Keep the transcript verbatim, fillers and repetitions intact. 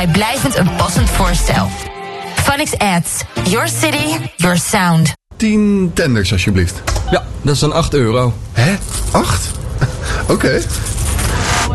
Blijvend een passend voorstel. Phonics Ads. Your city, your sound. tien tenders alsjeblieft. Ja, dat is dan acht euro. Hè? acht? Oké. Okay.